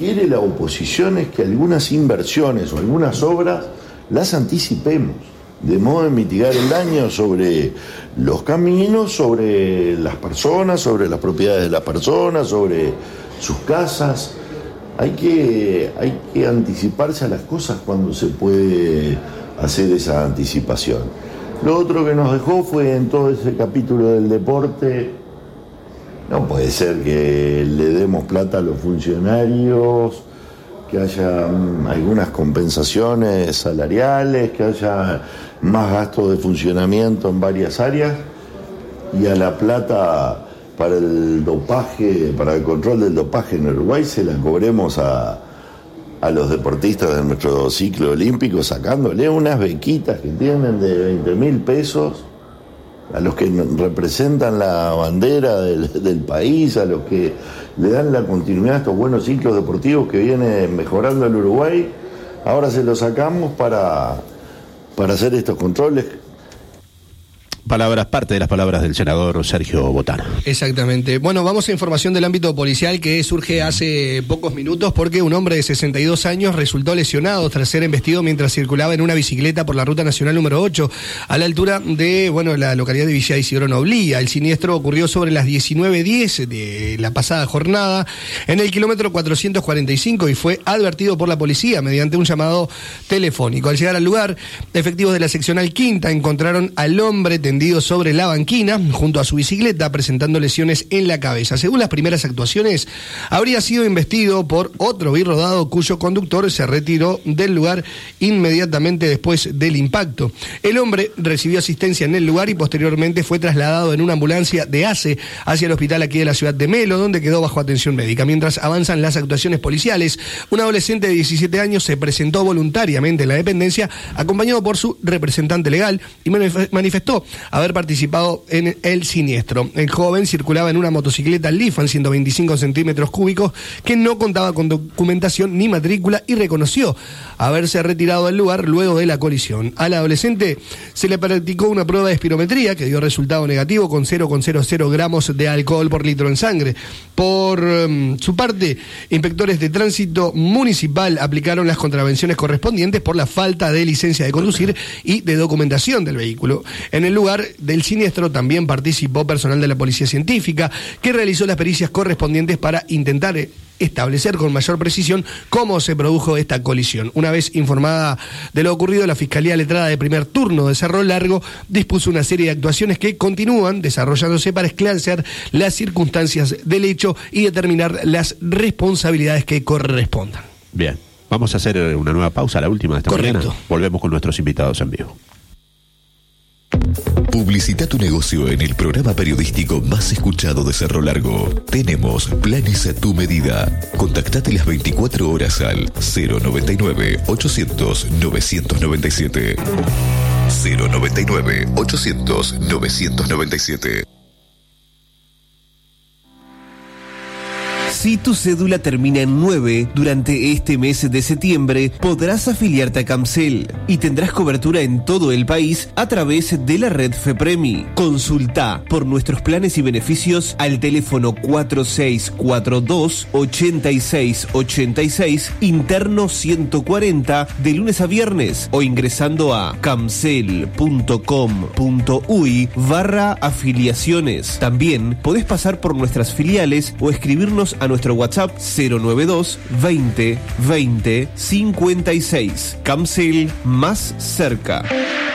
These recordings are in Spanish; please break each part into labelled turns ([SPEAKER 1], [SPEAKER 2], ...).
[SPEAKER 1] quiere la oposición es que algunas inversiones o algunas obras las anticipemos, de modo de mitigar el daño sobre los caminos, sobre las personas, sobre las propiedades de las personas, sobre sus casas. Hay que anticiparse a las cosas cuando se puede hacer esa anticipación. Lo otro que nos dejó fue en todo ese capítulo del deporte, no puede ser que le demos plata a los funcionarios, que haya algunas compensaciones salariales, que haya más gastos de funcionamiento en varias áreas, y a la plata para el dopaje, para el control del dopaje en Uruguay se la cobremos a los deportistas de nuestro ciclo olímpico, sacándole unas bequitas que tienen de 20.000 pesos a los que representan la bandera del país, a los que le dan la continuidad a estos buenos ciclos deportivos que viene mejorando el Uruguay. Ahora se los sacamos para hacer estos controles.
[SPEAKER 2] Parte de las palabras del senador Sergio Botana.
[SPEAKER 3] Exactamente. Bueno, vamos a información del ámbito policial que surge hace pocos minutos porque un hombre de 62 años resultó lesionado tras ser embestido mientras circulaba en una bicicleta por la ruta nacional número 8 a la altura de, la localidad de Villa Isidro Noblía. El siniestro ocurrió sobre las 19:10 de la pasada jornada en el kilómetro 445 y fue advertido por la policía mediante un llamado telefónico. Al llegar al lugar, efectivos de la seccional Quinta encontraron al hombre tendido sobre la banquina junto a su bicicleta presentando lesiones en la cabeza. Según las primeras actuaciones, habría sido embestido por otro birrodado cuyo conductor se retiró del lugar inmediatamente después del impacto. El hombre recibió asistencia en el lugar y posteriormente fue trasladado en una ambulancia de ACE hacia el hospital aquí de la ciudad de Melo, donde quedó bajo atención médica. Mientras avanzan las actuaciones policiales, un adolescente de 17 años se presentó voluntariamente en la dependencia acompañado por su representante legal y manifestó haber participado en el siniestro. El joven circulaba en una motocicleta Lifan 125 centímetros cúbicos que no contaba con documentación ni matrícula y reconoció haberse retirado del lugar luego de la colisión. Al adolescente se le practicó una prueba de espirometría que dio resultado negativo con 0,00 gramos de alcohol por litro en sangre. Por su parte, inspectores de tránsito municipal aplicaron las contravenciones correspondientes por la falta de licencia de conducir y de documentación del vehículo. En el lugar del siniestro también participó personal de la Policía Científica que realizó las pericias correspondientes para intentar establecer con mayor precisión cómo se produjo esta colisión. Una vez informada de lo ocurrido, la Fiscalía Letrada de Primer Turno de Cerro Largo dispuso una serie de actuaciones que continúan desarrollándose para esclarecer las circunstancias del hecho y determinar las responsabilidades que correspondan.
[SPEAKER 2] Bien, vamos a hacer una nueva pausa, la última de esta mañana. Volvemos con nuestros invitados en vivo.
[SPEAKER 4] Publicita tu negocio en el programa periodístico más escuchado de Cerro Largo. Tenemos planes a tu medida. Contactate las 24 horas al 099-800-997. 099-800-997.
[SPEAKER 5] Si tu cédula termina en 9, durante este mes de septiembre podrás afiliarte a Camcel y tendrás cobertura en todo el país a través de la red FEPREMI. Consulta por nuestros planes y beneficios al teléfono 4642-8686, interno 140, de lunes a viernes, o ingresando a camcel.com.uy/afiliaciones. También podés pasar por nuestras filiales o escribirnos a nuestro WhatsApp 092 20 20 56. Camcel, más cerca.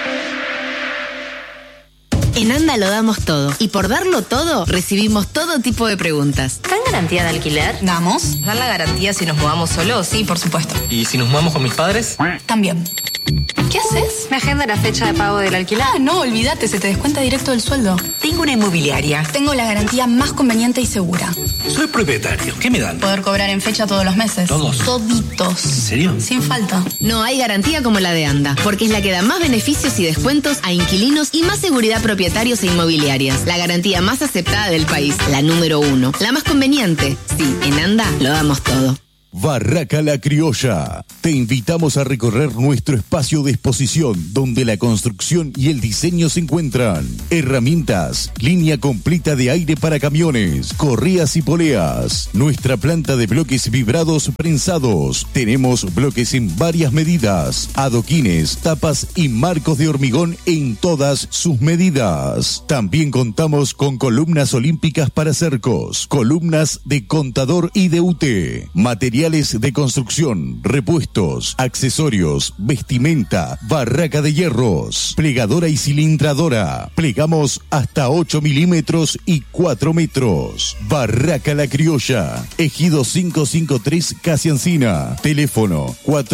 [SPEAKER 6] En ANDA lo damos todo. Y por darlo todo, recibimos todo tipo de preguntas. ¿Dan garantía de alquiler?
[SPEAKER 7] Damos. ¿Dan la garantía si nos mudamos solos? Sí, por supuesto.
[SPEAKER 8] ¿Y si nos mudamos con mis padres?
[SPEAKER 7] También. ¿Qué haces?
[SPEAKER 6] Me agenda la fecha de pago del alquiler.
[SPEAKER 7] No, olvídate, se te descuenta directo del sueldo.
[SPEAKER 6] Tengo una inmobiliaria.
[SPEAKER 7] Tengo la garantía más conveniente y segura.
[SPEAKER 8] Soy propietario. ¿Qué me dan?
[SPEAKER 7] Poder cobrar en fecha todos los meses.
[SPEAKER 8] ¿Todos?
[SPEAKER 7] Toditos.
[SPEAKER 8] ¿En serio?
[SPEAKER 7] Sin falta.
[SPEAKER 6] No hay garantía como la de ANDA, porque es la que da más beneficios y descuentos a inquilinos y más seguridad a propietarios e inmobiliarias. La garantía más aceptada del país, la número 1. La más conveniente. Sí, en ANDA lo damos todo.
[SPEAKER 9] Barraca La Criolla. Te invitamos a recorrer nuestro espacio de exposición donde la construcción y el diseño se encuentran. Herramientas, línea completa de aire para camiones, correas y poleas. Nuestra planta de bloques vibrados prensados. Tenemos bloques en varias medidas, adoquines, tapas y marcos de hormigón en todas sus medidas. También contamos con columnas olímpicas para cercos, columnas de contador y de UT, materiales de construcción, repuestos, accesorios, vestimenta, barraca de hierros, plegadora y cilindradora. Plegamos hasta 8 milímetros y 4 metros. Barraca La Criolla, Ejido 553 Casi Encina. Teléfono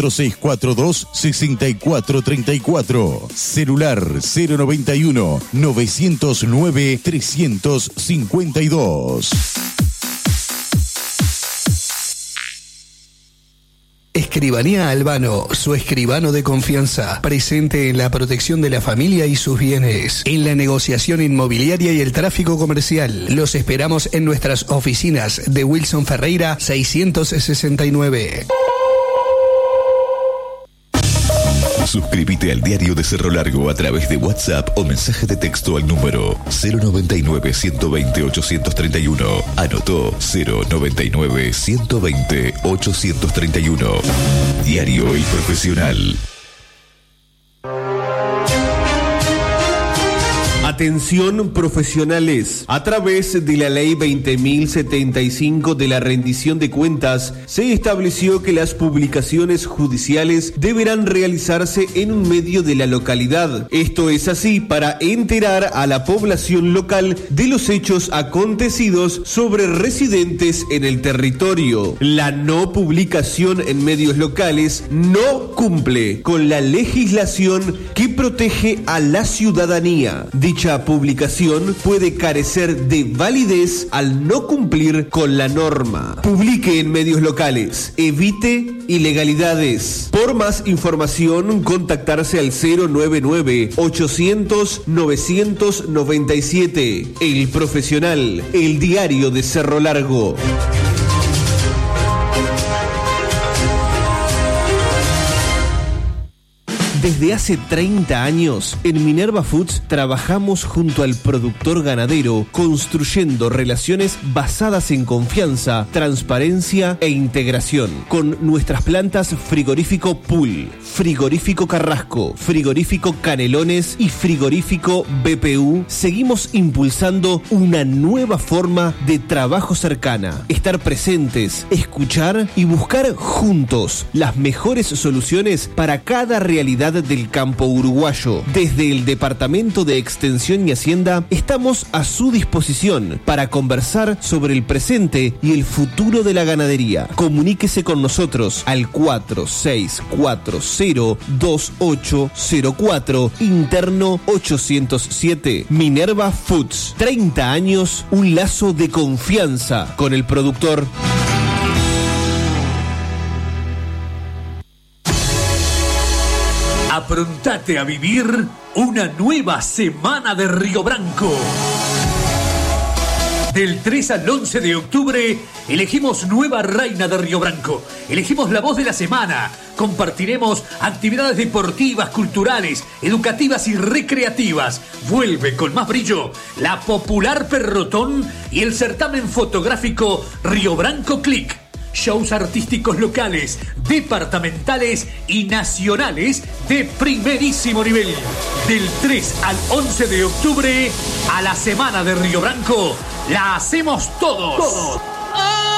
[SPEAKER 9] 4642-6434. Celular 091 909 352.
[SPEAKER 3] Escribanía Albano, su escribano de confianza, presente en la protección de la familia y sus bienes, en la negociación inmobiliaria y el tráfico comercial. Los esperamos en nuestras oficinas de Wilson Ferreira 669.
[SPEAKER 4] Suscríbete al Diario de Cerro Largo a través de WhatsApp o mensaje de texto al número 099-120-831. Anotó 099-120-831. Diario El Profesional.
[SPEAKER 5] Atención profesionales, a través de la Ley 20.075 de la rendición de cuentas, se estableció que las publicaciones judiciales deberán realizarse en un medio de la localidad. Esto es así para enterar a la población local de los hechos acontecidos sobre residentes en el territorio. La no publicación en medios locales no cumple con la legislación que protege a la ciudadanía. Dicha publicación puede carecer de validez al no cumplir con la norma. Publique en medios locales. Evite ilegalidades. Por más información, contactarse al 099-800-997. El Profesional, el diario de Cerro Largo. Desde hace 30 años, en Minerva Foods trabajamos junto al productor ganadero, construyendo relaciones basadas en confianza, transparencia e integración. Con nuestras plantas Frigorífico Pool, Frigorífico Carrasco, Frigorífico Canelones y Frigorífico BPU, seguimos impulsando una nueva forma de trabajo cercana. Estar presentes, escuchar y buscar juntos las mejores soluciones para cada realidad del campo uruguayo. Desde el Departamento de Extensión y Hacienda estamos a su disposición para conversar sobre el presente y el futuro de la ganadería. Comuníquese con nosotros al 46402804, interno 807. Minerva Foods, 30 años, un lazo de confianza con el productor.
[SPEAKER 8] Aprontate a vivir una nueva semana de Río Branco. Del 3 al 11 de octubre elegimos nueva reina de Río Branco. Elegimos la voz de la semana. Compartiremos actividades deportivas, culturales, educativas y recreativas. Vuelve con más brillo la popular Perrotón y el certamen fotográfico Río Branco Click. Shows artísticos locales, departamentales y nacionales de primerísimo nivel. Del 3 al 11 de octubre, a la Semana de Río Branco, la hacemos todos.